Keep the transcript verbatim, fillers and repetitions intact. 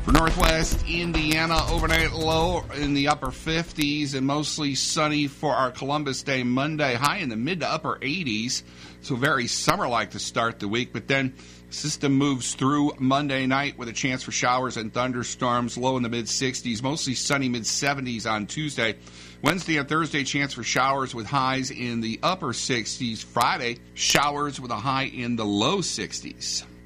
For northwest Indiana, overnight low in the upper fifties and mostly sunny for our Columbus Day Monday, high in the mid to upper eighties. So very summer-like to start the week, but then system moves through Monday night with a chance for showers and thunderstorms, low in the mid-sixties, mostly sunny mid-seventies on Tuesday. Wednesday and Thursday, chance for showers with highs in the upper sixties. Friday, showers with a high in the low sixties.